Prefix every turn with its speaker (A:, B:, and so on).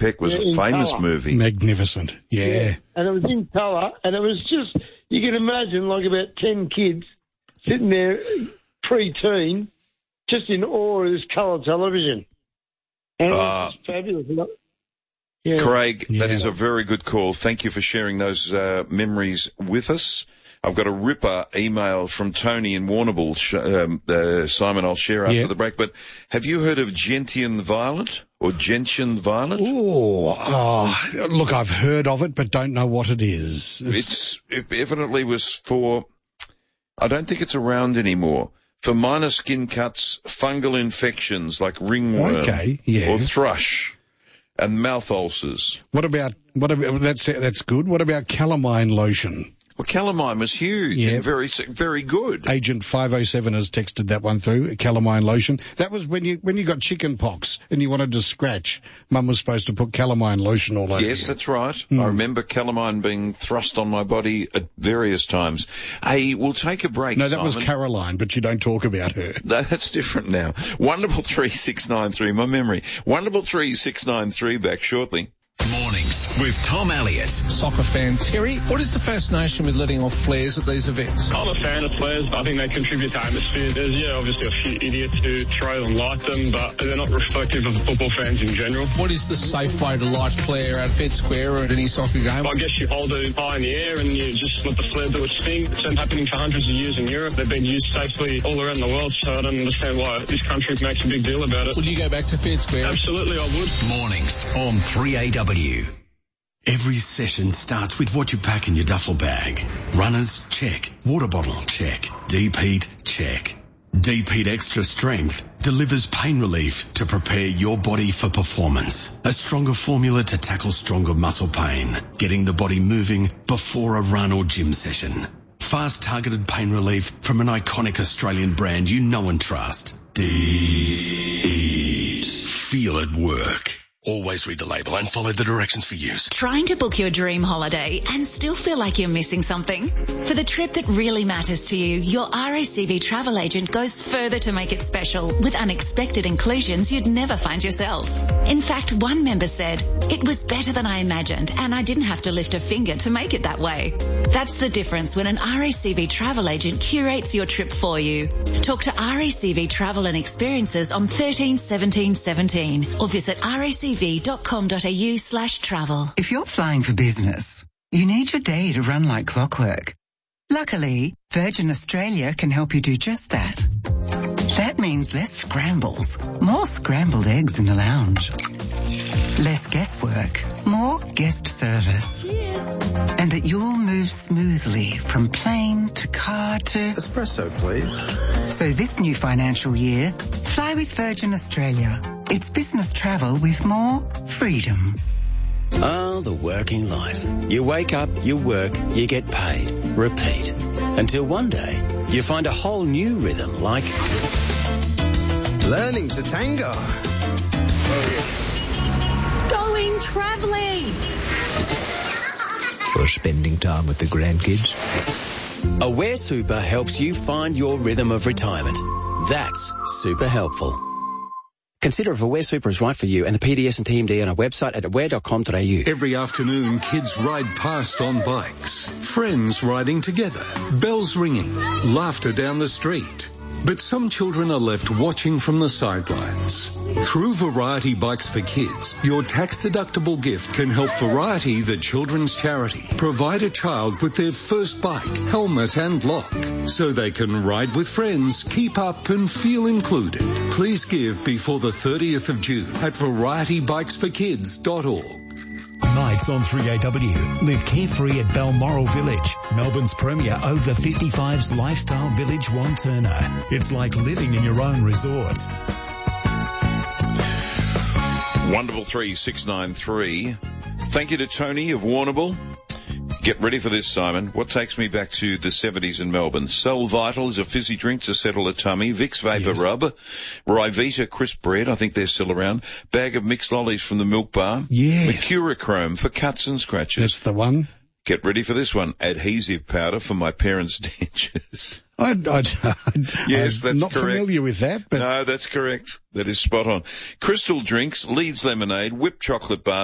A: Peck was a famous
B: colour.
A: movie.
C: Magnificent. Yeah.
B: And it was in colour, and it was just, you can imagine like about 10 kids sitting there pre-teen just in awe of this colour television. And it was just fabulous. Yeah.
A: Craig, that is a very good call. Thank you for sharing those memories with us. I've got a ripper email from Tony in Warrnambool, Simon, I'll share after the break. But have you heard of Gentian Violet or Gentian Violet?
C: Look, I've heard of it, but don't know what it is.
A: It evidently was for, I don't think it's around anymore, for minor skin cuts, fungal infections like ringworm or thrush and mouth ulcers.
C: What about that's good. What about calamine lotion?
A: Well, calamine was huge and very, very good.
C: Agent 507 has texted that one through, calamine lotion. That was when you got chicken pox and you wanted to scratch. Mum was supposed to put calamine lotion all over you.
A: Yes, that's right. I remember calamine being thrust on my body at various times. Hey, we'll take a break,
C: No, that
A: Simon.
C: was Caroline, but you don't talk about her.
A: That's different now. 133 my memory. 133 back shortly.
D: Mornings with Tom Elliott.
E: Soccer fan Terry, what is the fascination with letting off flares at these events?
F: I'm a fan of flares. I think they contribute to atmosphere. There's, obviously a few idiots who throw them, light them, but they're not reflective of football fans in general.
E: What is the safe way to light flare at Fed Square or at any soccer game?
F: I guess you hold it high in the air and you just let the flare do its thing. It's been happening for hundreds of years in Europe. They've been used safely all around the world, so I don't understand why this country makes a big deal about it.
E: Would you go back to Fed Square?
F: Absolutely, I would.
D: Mornings on 3AW. Every session starts with what you pack in your duffel bag. Runners, check. Water bottle, check. Deep heat, check. Deep Heat Extra Strength delivers pain relief to prepare your body for performance. A stronger formula to tackle stronger muscle pain, getting the body moving before a run or gym session. Fast targeted pain relief from an iconic Australian brand you know and trust. Deep Heat. Feel it work. Always read the label and follow the directions for use.
G: Trying to book your dream holiday and still feel like you're missing something? For the trip that really matters to you, your RACV travel agent goes further to make it special with unexpected inclusions you'd never find yourself. In fact, one member said, "It was better than I imagined and I didn't have to lift a finger to make it that way." That's the difference when an RACV travel agent curates your trip for you. Talk to RACV Travel and Experiences on 13 17 17 or visit racv.com.au/travel.
H: If you're flying for business, you need your day to run like clockwork. Luckily, Virgin Australia can help you do just that. That means less scrambles, more scrambled eggs in the lounge. Less guesswork, more guest service. And that you'll move smoothly from plane to car to...
I: Espresso, please.
H: So this new financial year, fly with Virgin Australia. It's business travel with more freedom.
J: Ah, the working life. You wake up, you work, you get paid. Repeat. Until one day, you find a whole new rhythm like...
I: Learning to tango.
K: Going travelling.
L: Or spending time with the grandkids.
J: Aware Super helps you find your rhythm of retirement. That's super helpful. Consider if Aware Super is right for you and the PDS and TMD on our website at aware.com.au.
M: Every afternoon, kids ride past on bikes. Friends riding together. Bells ringing. Laughter down the street. But some children are left watching from the sidelines. Through Variety Bikes for Kids, your tax-deductible gift can help Variety, the children's charity, provide a child with their first bike, helmet and lock, so they can ride with friends, keep up and feel included. Please give before the 30th of June at varietybikesforkids.org.
N: Nights on 3AW. Live carefree at Balmoral Village, Melbourne's premier over 55s lifestyle village, Wantirna. It's like living in your own resort.
A: Wonderful 3693. Thank you to Tony of Warrnambool. Get ready for this, Simon. What takes me back to the 70s in Melbourne? Cell Vital is a fizzy drink to settle a tummy. Vicks Vapor Rub. Ryvita Crisp Bread, I think they're still around. Bag of mixed lollies from the Milk Bar.
C: Yes.
A: Mercurochrome for cuts and scratches.
C: That's the one.
A: Get ready for this one. Adhesive powder for my parents' dentures.
C: Yes,
A: that's
C: not
A: correct.
C: Familiar with that. But...
A: No, that's correct. That is spot on. Crystal Drinks, Leeds Lemonade, whipped chocolate bar.